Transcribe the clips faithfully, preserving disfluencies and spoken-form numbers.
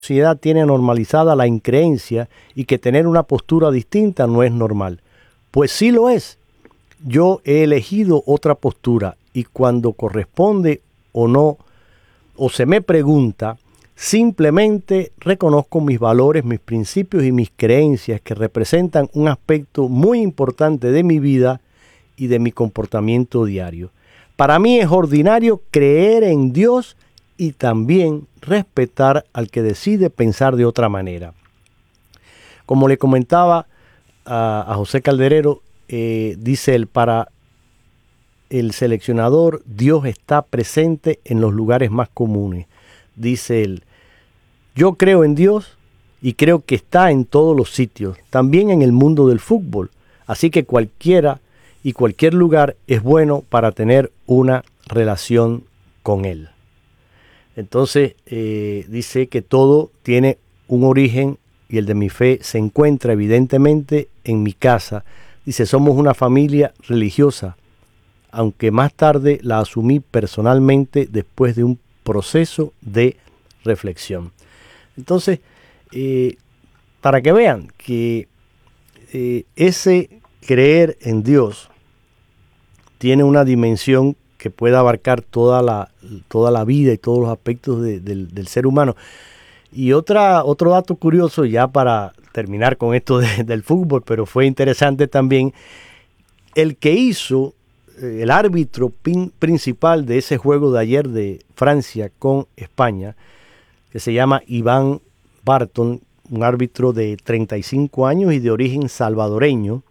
sociedad tiene normalizada la increencia y que tener una postura distinta no es normal. Pues sí lo es. Yo he elegido otra postura y cuando corresponde o no, o se me pregunta, simplemente reconozco mis valores, mis principios y mis creencias que representan un aspecto muy importante de mi vida y de mi comportamiento diario. Para mí es ordinario creer en Dios y también respetar al que decide pensar de otra manera. Como le comentaba a, a José Calderero, eh, dice él, para el seleccionador, Dios está presente en los lugares más comunes. Dice él, yo creo en Dios y creo que está en todos los sitios, también en el mundo del fútbol. Así que cualquiera y cualquier lugar es bueno para tener una relación con Él. Entonces eh, dice que todo tiene un origen y el de mi fe se encuentra evidentemente en mi casa. Dice, somos una familia religiosa, aunque más tarde la asumí personalmente después de un proceso de reflexión. Entonces, eh, para que vean que eh, ese creer en Dios tiene una dimensión que puede abarcar toda la, toda la vida y todos los aspectos de, del, del ser humano. Y otra, otro dato curioso, ya para terminar con esto de, del fútbol, pero fue interesante también, el que hizo, eh, el árbitro pin, principal de ese juego de ayer de Francia con España, que se llama Iván Barton, un árbitro de treinta y cinco años y de origen salvadoreño,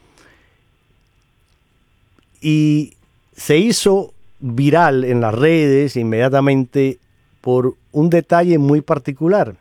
y se hizo viral en las redes inmediatamente por un detalle muy particular.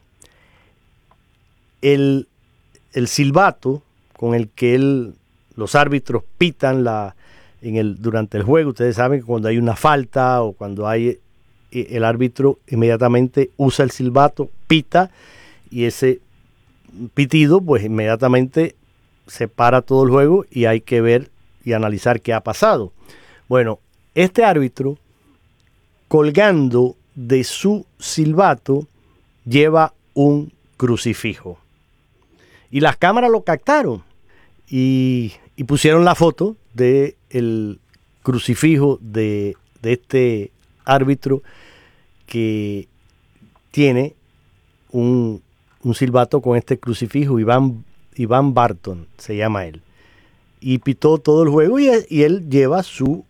El, el silbato con el que él, los árbitros pitan la, en el, durante el juego, ustedes saben que cuando hay una falta o cuando hay, el árbitro inmediatamente usa el silbato, pita, y ese pitido pues inmediatamente se para todo el juego y hay que ver y analizar qué ha pasado. Bueno, este árbitro, colgando de su silbato, lleva un crucifijo. Y las cámaras lo captaron y, y pusieron la foto del crucifijo de, de este árbitro que tiene un, un silbato con este crucifijo, Iván, Iván Barton se llama él. Y pitó todo el juego y, y él lleva su,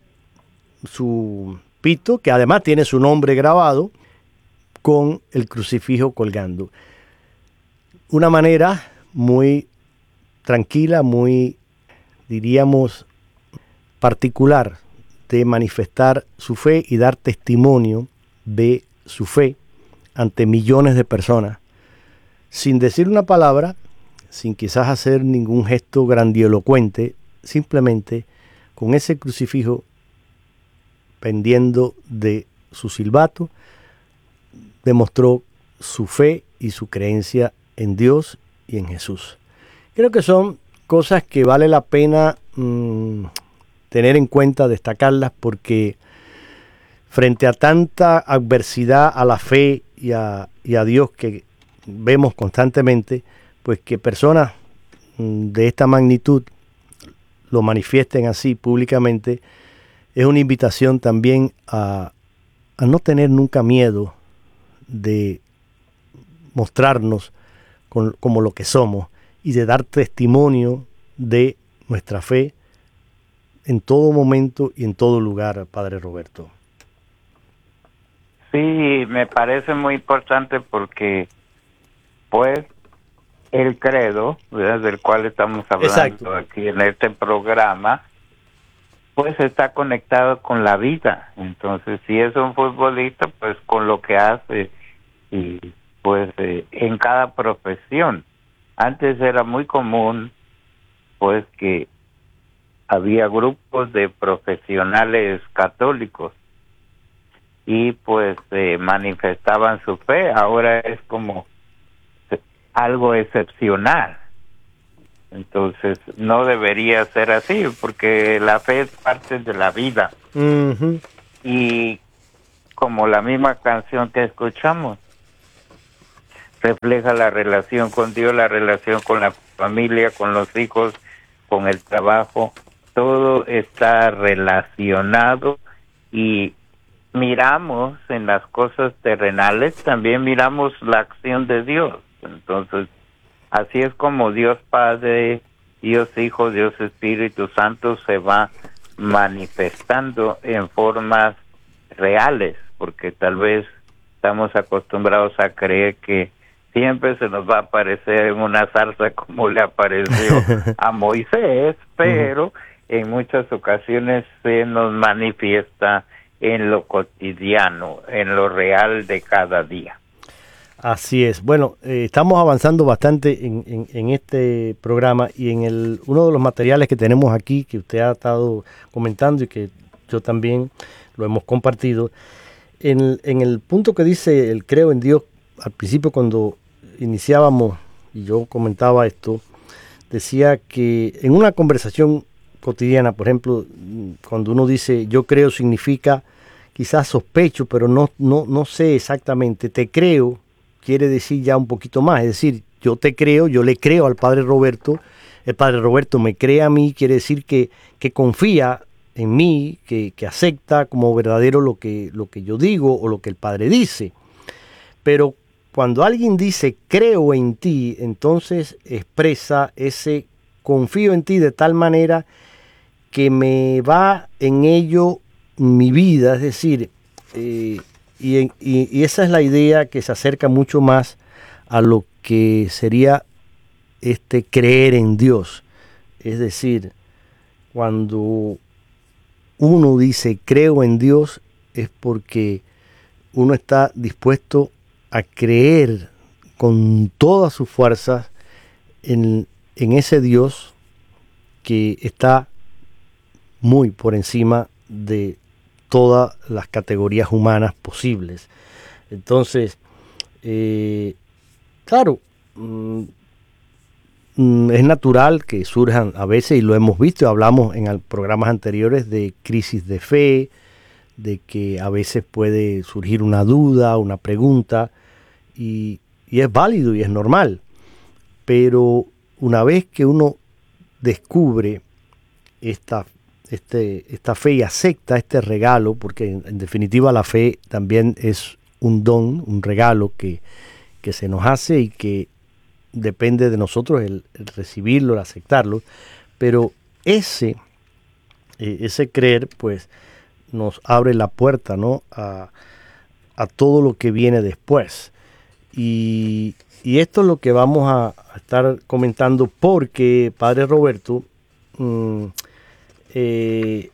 su pito, que además tiene su nombre grabado, con el crucifijo colgando. Una manera muy tranquila, muy, diríamos, particular de manifestar su fe y dar testimonio de su fe ante millones de personas, sin decir una palabra, sin quizás hacer ningún gesto grandilocuente, simplemente con ese crucifijo pendiendo de su silbato, demostró su fe y su creencia en Dios y en Jesús. Creo que son cosas que vale la pena mmm, tener en cuenta, destacarlas, porque frente a tanta adversidad a la fe y a, y a Dios que vemos constantemente, pues que personas mmm, de esta magnitud lo manifiesten así públicamente, es una invitación también a, a no tener nunca miedo de mostrarnos con, como lo que somos y de dar testimonio de nuestra fe en todo momento y en todo lugar, Padre Roberto. Sí, me parece muy importante porque, pues, el credo, ¿verdad?, del cual estamos hablando Exacto. aquí en este programa, pues está conectado con la vida. Entonces, si es un futbolista, pues con lo que hace y pues eh, en cada profesión. Antes era muy común, pues, que había grupos de profesionales católicos y pues eh, manifestaban su fe. Ahora es como algo excepcional. Entonces no debería ser así, porque la fe es parte de la vida. Uh-huh. Y como la misma canción que escuchamos, refleja la relación con Dios, la relación con la familia, con los hijos, con el trabajo. Todo está relacionado y miramos en las cosas terrenales, también miramos la acción de Dios. Entonces, así es como Dios Padre, Dios Hijo, Dios Espíritu Santo se va manifestando en formas reales, porque tal vez estamos acostumbrados a creer que siempre se nos va a aparecer en una zarza como le apareció a Moisés, pero en muchas ocasiones se nos manifiesta en lo cotidiano, en lo real de cada día. Así es. Bueno, eh, estamos avanzando bastante en, en, en este programa y en el uno de los materiales que tenemos aquí, que usted ha estado comentando y que yo también lo hemos compartido, en, en el punto que dice el creo en Dios, al principio cuando iniciábamos y yo comentaba esto, decía que en una conversación cotidiana, por ejemplo, cuando uno dice yo creo significa quizás sospecho, pero no, no, no sé exactamente, te creo, quiere decir ya un poquito más, es decir, yo te creo, yo le creo al padre Roberto, el padre Roberto me cree a mí, quiere decir que, que confía en mí, que, que acepta como verdadero lo que, lo que yo digo o lo que el padre dice. Pero cuando alguien dice creo en ti, entonces expresa ese confío en ti de tal manera que me va en ello mi vida, es decir, eh, y, y, y esa es la idea que se acerca mucho más a lo que sería este creer en Dios. Es decir, cuando uno dice creo en Dios es porque uno está dispuesto a creer con todas sus fuerzas en, en ese Dios que está muy por encima de todas las categorías humanas posibles. Entonces, eh, claro, mm, es natural que surjan a veces, y lo hemos visto, hablamos en programas anteriores de crisis de fe, de que a veces puede surgir una duda, una pregunta, y, y es válido y es normal. Pero una vez que uno descubre esta, este, esta fe y acepta este regalo, porque en, en definitiva la fe también es un don, un regalo que, que se nos hace y que depende de nosotros el, el recibirlo, el aceptarlo, pero ese, eh, ese creer pues nos abre la puerta, ¿no?, a, a todo lo que viene después. Y, y esto es lo que vamos a, a estar comentando porque, Padre Roberto, mmm, eh,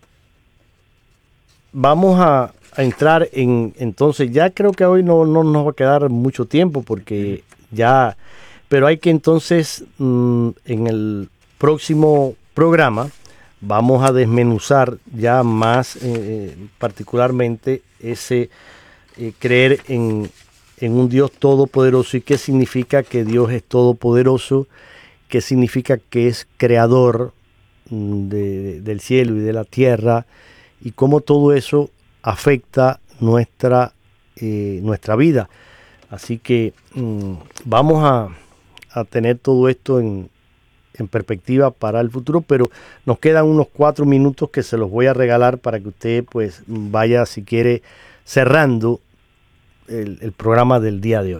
vamos a, a entrar en, entonces, ya creo que hoy no, no nos va a quedar mucho tiempo porque ya, pero hay que entonces mmm, en el próximo programa vamos a desmenuzar ya más eh, particularmente ese eh, creer en, en un Dios todopoderoso y qué significa que Dios es todopoderoso, qué significa que es creador de, del cielo y de la tierra y cómo todo eso afecta nuestra, eh, nuestra vida. Así que mmm, vamos a, a tener todo esto en, en perspectiva para el futuro, pero nos quedan unos cuatro minutos que se los voy a regalar para que usted pues vaya, si quiere, cerrando el, el programa del día de hoy.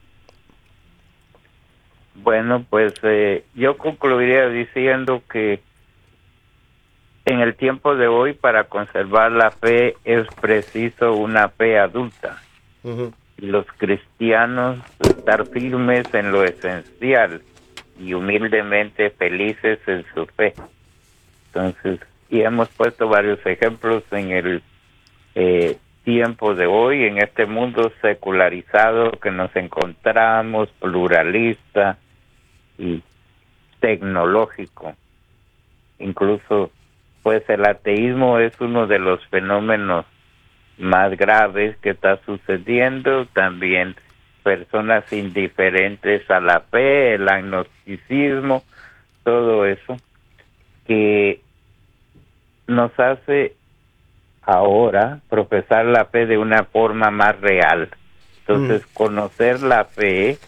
Bueno, pues eh, yo concluiría diciendo que en el tiempo de hoy, para conservar la fe, es preciso una fe adulta. Uh-huh. Y los cristianos estar firmes en lo esencial y humildemente felices en su fe. Entonces, y hemos puesto varios ejemplos en el eh, tiempo de hoy, en este mundo secularizado que nos encontramos, pluralista y tecnológico. Incluso, pues el ateísmo es uno de los fenómenos más graves que está sucediendo. También personas indiferentes a la fe, el agnosticismo, todo eso que nos hace ahora profesar la fe de una forma más real. Entonces, uh-huh. conocer la fe